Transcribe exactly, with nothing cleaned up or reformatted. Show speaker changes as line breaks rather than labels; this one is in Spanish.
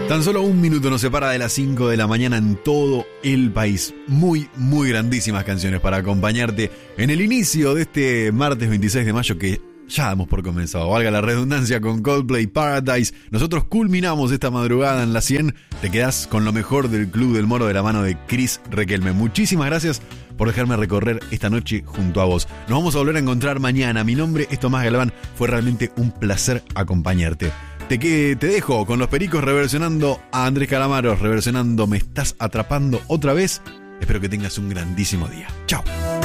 Tan solo un minuto nos separa de las cinco de la mañana en todo el país. Muy, muy grandísimas canciones para acompañarte en el inicio de este martes veintiséis de mayo que ya damos por comenzado. Valga la redundancia con Coldplay Paradise. Nosotros culminamos esta madrugada en la cien. Te quedás con lo mejor del Club del Moro de la mano de Chris Requelme. Muchísimas gracias por dejarme recorrer esta noche junto a vos. Nos vamos a volver a encontrar mañana. Mi nombre es Tomás Galván. Fue realmente un placer acompañarte. Te, que, te dejo con los Pericos reversionando a Andrés Calamaro, reversionando Me Estás Atrapando otra vez. Espero que tengas un grandísimo día. Chao.